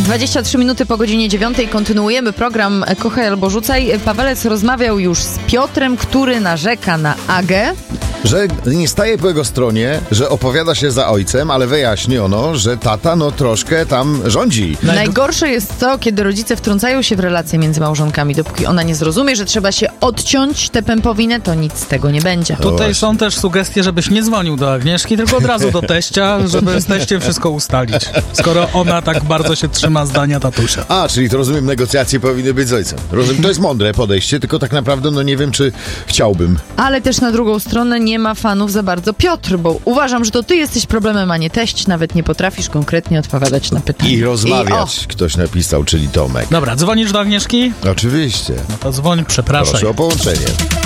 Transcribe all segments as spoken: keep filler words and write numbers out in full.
dwadzieścia trzy minuty po godzinie dziewiątej kontynuujemy program Kochaj albo rzucaj. Pawelec rozmawiał już z Piotrem, który narzeka na Agę. Że nie staje po jego stronie, że opowiada się za ojcem, ale wyjaśniono, że tata no troszkę tam rządzi. Najgorsze jest to, kiedy rodzice wtrącają się w relacje między małżonkami. Dopóki ona nie zrozumie, że trzeba się odciąć tę pępowinę, to nic z tego nie będzie. Tutaj są też sugestie, żebyś nie dzwonił do Agnieszki, tylko od razu do teścia, żeby z teściem wszystko ustalić. Skoro ona tak bardzo się trzyma zdania tatusia. A, czyli to rozumiem, negocjacje powinny być z ojcem. Rozumiem, to jest mądre podejście, tylko tak naprawdę no nie wiem, czy chciałbym. Ale też na drugą stronę nie ma fanów za bardzo Piotr, bo uważam, że to ty jesteś problemem, a nie teść. Nawet nie potrafisz konkretnie odpowiadać na pytania. I rozmawiać, I, ktoś napisał, czyli Tomek. Dobra, dzwonisz do Agnieszki? Oczywiście. No to dzwoń, przepraszam. Proszę o połączenie.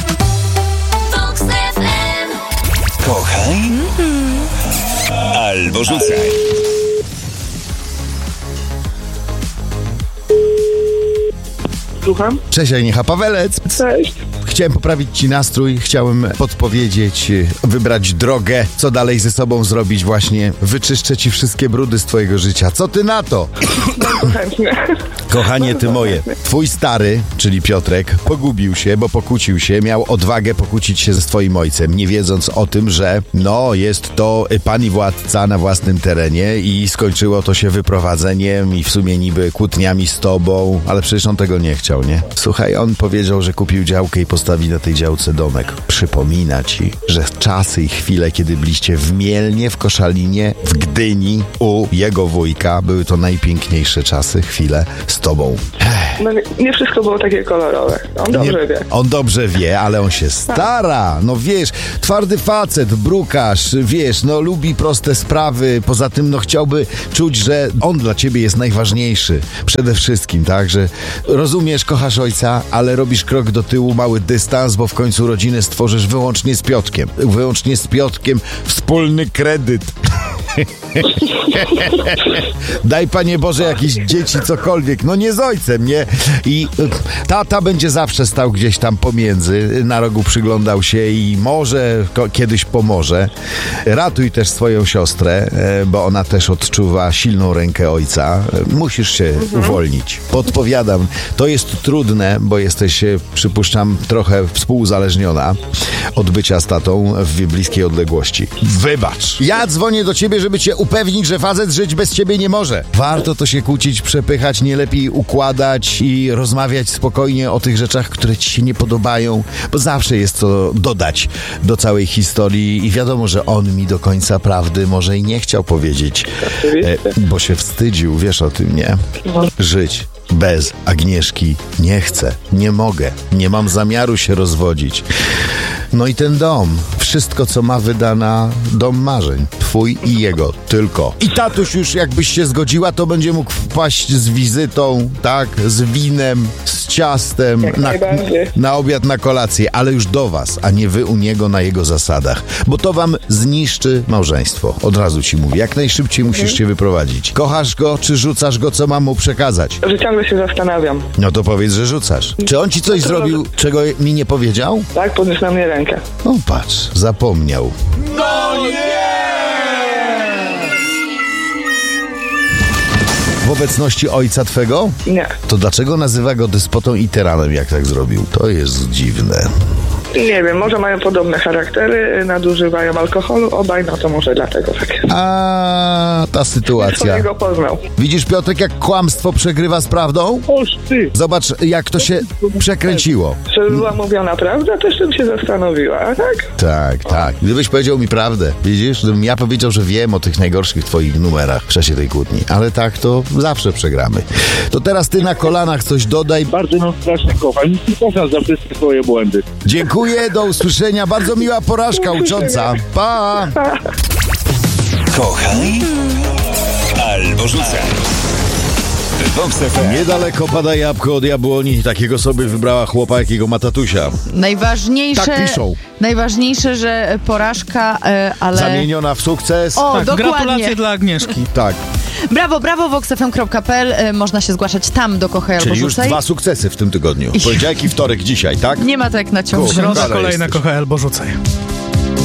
Kochaj albo rzucaj. Słucham? Cześć, Agniecha, Pawelec. Cześć. Chciałem poprawić ci nastrój, chciałem podpowiedzieć, wybrać drogę, co dalej ze sobą zrobić właśnie. Wyczyszczę ci wszystkie brudy z twojego życia. Co ty na to? Bardzo chętnie. Kochanie ty moje, twój stary, czyli Piotrek, pogubił się, bo pokłócił się, miał odwagę pokłócić się z twoim ojcem, nie wiedząc o tym, że no, jest to pan i władca na własnym terenie i skończyło to się wyprowadzeniem i w sumie niby kłótniami z tobą, ale przecież on tego nie chciał, nie? Słuchaj, on powiedział, że kupił działkę i postawi na tej działce domek. Przypomina ci, że czasy i chwile, kiedy byliście w Mielnie, w Koszalinie, w Gdyni, u jego wujka, były to najpiękniejsze czasy, chwile z tobą. No nie, nie wszystko było takie kolorowe. On dobrze Nie, wie. On dobrze wie, ale on się stara. No wiesz, twardy facet, brukarz, wiesz, no lubi proste sprawy. Poza tym, no chciałby czuć, że on dla ciebie jest najważniejszy. Przede wszystkim, tak, że rozumiesz, kochasz ojca, ale robisz krok do tyłu, mały dystans, bo w końcu rodzinę stworzysz wyłącznie z Piotkiem. Wyłącznie z Piotkiem wspólny kredyt. Daj, Panie Boże, jakieś dzieci, cokolwiek. No nie z ojcem, nie? I tata będzie zawsze stał gdzieś tam pomiędzy, na rogu przyglądał się i może ko- kiedyś pomoże. Ratuj też swoją siostrę, bo ona też odczuwa silną rękę ojca. Musisz się mhm. uwolnić. Podpowiadam, to jest trudne, bo jesteś, przypuszczam, trochę współuzależniona od bycia z tatą w bliskiej odległości. Wybacz. Ja dzwonię do ciebie, żeby cię upewnić, że facet żyć bez ciebie nie może. Warto to się kłócić, przepychać, nie lepiej układać i rozmawiać spokojnie o tych rzeczach, które ci się nie podobają, bo zawsze jest co dodać do całej historii i wiadomo, że on mi do końca prawdy może i nie chciał powiedzieć, e, bo się wstydził, wiesz o tym, nie? Żyć bez Agnieszki nie chcę, nie mogę, nie mam zamiaru się rozwodzić. No i ten dom, wszystko co ma wyda na dom marzeń, twój i jego, tylko. I tatuś już jakbyś się zgodziła, to będzie mógł wpaść z wizytą, tak, z winem, z ciastem, na, na obiad, na kolację, ale już do was, a nie wy u niego na jego zasadach, bo to wam zniszczy małżeństwo, od razu ci mówię, jak najszybciej musisz hmm. się wyprowadzić. Kochasz go, czy rzucasz go, co mam mu przekazać? Że ciągle się zastanawiam. No to powiedz, że rzucasz. Czy on ci coś no zrobił, czego mi nie powiedział? Tak, podniósł na mnie rękę. No patrz, zapomniał. No nie! W obecności ojca twego? Nie. To dlaczego nazywa go despotą i tyranem, jak tak zrobił? To jest dziwne. Nie wiem, może mają podobne charaktery, nadużywają alkoholu, obaj, no to może dlatego tak jest. A ta sytuacja. Swojego poznał. Widzisz, Piotrek, jak kłamstwo przegrywa z prawdą? Oż ty! Zobacz, jak to się przekręciło. Żeby była mówiona prawda, też bym się zastanowiła, a tak? Tak, tak. Gdybyś powiedział mi prawdę, widzisz? Gdybym ja powiedział, że wiem o tych najgorszych twoich numerach w czasie tej kłótni. Ale tak to zawsze przegramy. To teraz ty na kolanach coś dodaj. Bardzo ją strasznie kocham. I kocham za wszystkie twoje błędy. Dziękuję, do usłyszenia. Bardzo miła porażka ucząca. Pa! Kochaj albo rzucaj. Niedaleko pada jabłko od jabłoni. Takiego sobie wybrała chłopa, jakiego ma tatusia. Najważniejsze, Tak piszą. Najważniejsze, że porażka, e, ale... Zamieniona w sukces. O, Tak, dokładnie. gratulacje dla Agnieszki. Tak. Brawo, brawo, vox f m kropka p l. E, można się zgłaszać tam do Kochaj albo Czyli już rzucaj. dwa sukcesy w tym tygodniu. Poniedziałek i wtorek dzisiaj, tak? Nie ma tak na ciągu. Cool. Środa Dalej kolejna jesteś. Kochaj albo rzucaj.